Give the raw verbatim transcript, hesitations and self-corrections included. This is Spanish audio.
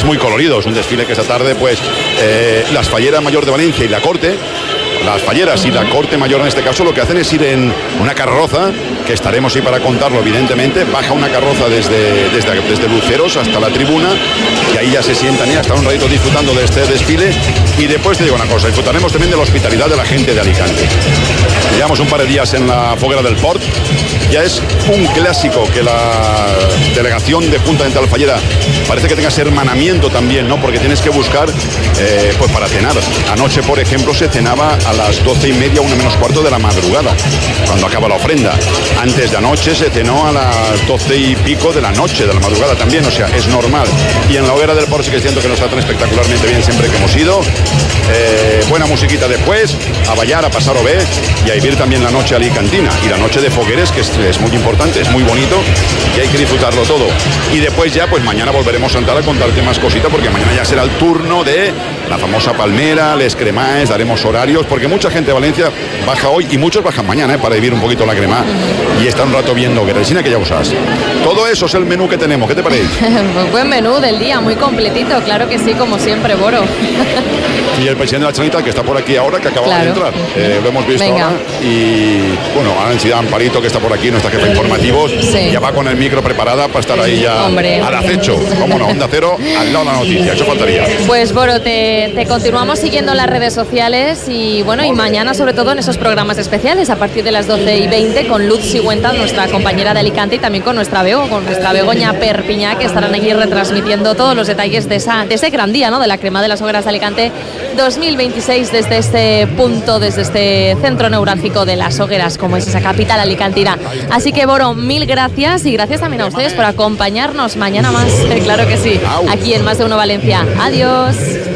muy colorido. Es un desfile que esta tarde, pues, eh, las Falleras Mayor de Valencia y la Corte, las Falleras y la Corte Mayor en este caso, lo que hacen es ir en una carroza, que estaremos ahí para contarlo evidentemente. Baja una carroza desde, desde, desde Luceros hasta la tribuna, y ahí ya se sientan y hasta un ratito disfrutando de este desfile. Y después te digo una cosa, disfrutaremos también de la hospitalidad de la gente de Alicante. Llevamos un par de días en la Foguera del Port. Ya es un clásico que la delegación de Junta Dental Fallera parece que tenga ese hermanamiento también, ¿no? Porque tienes que buscar eh, pues para cenar. Anoche, por ejemplo, se cenaba a las doce y media, una menos cuarto de la madrugada, cuando acaba la ofrenda. Antes de anoche se cenó a las doce y pico de la noche, de la madrugada también, o sea, es normal. Y en la Hoguera del Port sí que siento que nos tratan espectacularmente bien siempre que hemos ido. Eh, buena musiquita después, a bailar, a pasar o ver, y a vivir también la noche alicantina y la noche de fogueres, que es, es muy importante, es muy bonito y hay que disfrutarlo todo. Y después ya, pues mañana volveremos a entrar a contarte más cositas, porque mañana ya será el turno de la famosa palmera, les cremades, daremos horarios, porque mucha gente de Valencia baja hoy y muchos bajan mañana, ¿eh? Para vivir un poquito la crema y estar un rato viendo Guerresina, que ya usas. Todo eso es el menú que tenemos, ¿qué te parece? Pues buen menú del día, muy completito, claro que sí, como siempre, Boro. Y el presidente de la Chanita, que está por aquí ahora, que acaba claro. de entrar. Eh, lo hemos visto Venga. ahora. Y bueno, Nancy Amparito, que está por aquí, nuestra jefa de informativos, sí. ya va con el micro preparada para estar ahí ya Hombre. al acecho. Como no, Onda Cero, al lado de la noticia, eso faltaría. Pues Boro, te, te continuamos siguiendo en las redes sociales y bueno, y mañana sobre todo en esos programas especiales a partir de las doce y veinte con Luz Sigüenza, nuestra compañera de Alicante, y también con nuestra Bego, con nuestra Begoña Perpiñá, que estarán aquí retransmitiendo todos los detalles de, esa, de ese gran día, ¿no? De la crema de las hogueras de Alicante dos mil veintiséis, desde este punto, desde este centro neurálgico de las hogueras, como es esa capital alicantina. Así que, Boro, mil gracias, y gracias también a ustedes por acompañarnos mañana más, claro que sí, aquí en Más de Uno Valencia. Adiós.